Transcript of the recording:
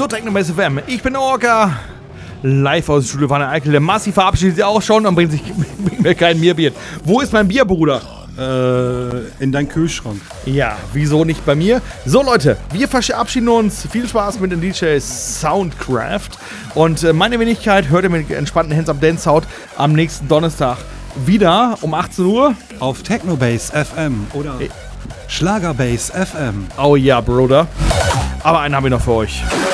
zur Technobase FM. Ich bin Orca, live aus der Schule Wanne Eickel. Der Massi verabschiedet sich auch schon und bringt mir kein Bierbier. Wo ist mein Bier, Bruder? In deinen Kühlschrank. Ja, wieso nicht bei mir? So Leute, wir verabschieden uns. Viel Spaß mit den DJs Soundcraft. Und meine Wenigkeit hört ihr mit entspannten Hands Up Dance Sound am nächsten Donnerstag wieder um 18 Uhr. Auf Technobase FM oder Schlagerbase FM. Oh ja, Bruder. Aber einen haben wir noch für euch.